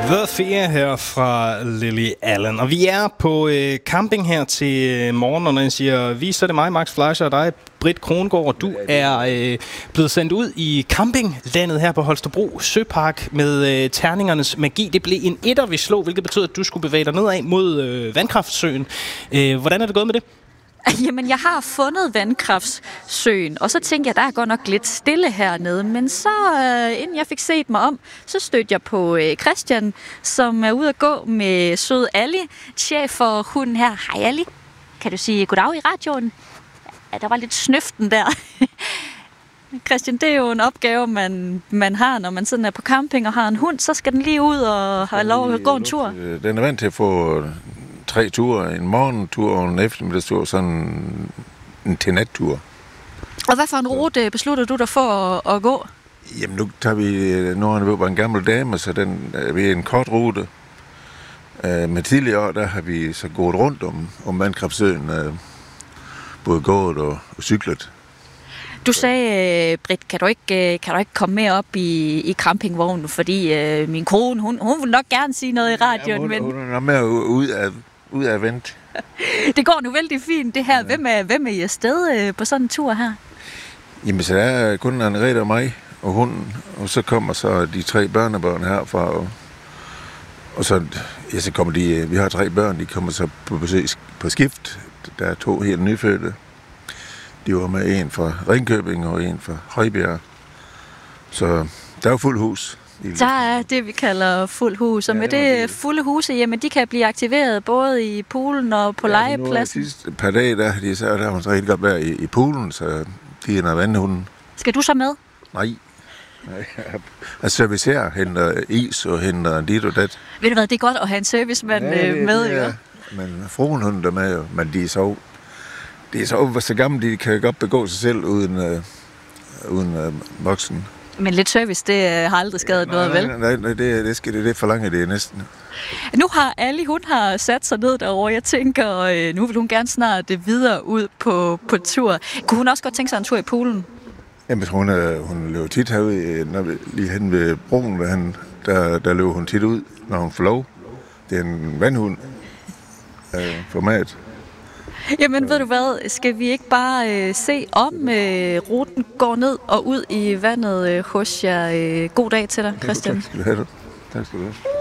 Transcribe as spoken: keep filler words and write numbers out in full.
The Fear her fra Lily Allen. Og vi er på øh, camping her til morgen, og når jeg siger vi, så er det mig, Max Fleischer, og dig, Britt Krongaard. Du er øh, blevet sendt ud i campinglandet her på Holstebro Søpark med øh, terningernes magi. Det blev en etter, vi slog, hvilket betyder, at du skulle bevæge dig nedad mod øh, Vandkraftsøen. Øh, hvordan er det gået med det? Jamen, jeg har fundet Vandkraftssøen, og så tænkte jeg, der er godt nok lidt stille hernede. Men så, øh, inden jeg fik set mig om, så stødte jeg på øh, Christian, som er ude at gå med sød Ali, chef for hunden her. Hej Ali, kan du sige goddag i radioen? Ja, der var lidt snøften der. Christian, det er jo en opgave, man, man har, når man sådan er på camping og har en hund. Så skal den lige ud og have lov at gå en tur. Den er vant til at få tre ture, en morgentur og en eftermiddagstur, sådan en til nattur. Og hvad for en rute beslutter du dig for at, at gå? Jamen nu tager vi, nu er det en gammel dame, så den er en kort rute. Uh, men tidligere år, der har vi så gået rundt om, om Vandkraftsøen, uh, både gået og, og cyklet. Du sagde, Britt, kan du ikke, kan du ikke komme med op i, i campingvognen, fordi uh, min kone, hun, hun vil nok gerne sige noget i radioen. Ja, hun, men hun er med ud af, ud af vent. Det går nu vældig fint, det her. Ja. Hvem er, hvem er I afsted uh, på sådan en tur her? Jamen, så der er kun Anne-Rete og mig og hunden, og så kommer så de tre børnebørn herfra, og, og så, ja, så kommer de, vi har tre børn, de kommer så på besøg på skift. Der er to helt nyfødte. De var med en fra Ringkøbing og en fra Højbjerg. Så der er jo fuld hus. Der er det, vi kalder fuld hus. Og ja, med det, det fulde huse, jamen, de kan blive aktiveret både i poolen og på ja, legepladsen. De sidste par dage, der har de så der har rigtig godt været i, i poolen, så de er noget vandhunden. Skal du så med? Nej. Nej. Jeg servicerer, henter is og henter dit og dat. Ved du hvad, det er godt at have en servicemand ja, det, med, ja. Jo? Men fruen hun der med, men de er så, de er så, så gamle, de kan godt begå sig selv uden, øh, uden øh, voksen. Men lidt service, det har aldrig skadet ja, noget, nej, vel? Nej, nej, det, det skal det, det forlange det næsten. Nu har Ali, hun har sat sig ned derovre. Jeg tænker, øh, nu vil hun gerne snart det videre ud på, på tur. Kunne hun også godt tænke sig en tur i poolen? Jamen, hun, øh, hun løber tit herude, når vi, lige hen ved broen, der, han, der, der løber hun tit ud, når hun får lov. Det er en vandhund øh, format. Jamen, ved du hvad, skal vi ikke bare øh, se om øh, ruten går ned og ud i vandet øh, hos jer? Øh, god dag til dig, Christian. Tak skal du have. Tak skal du have.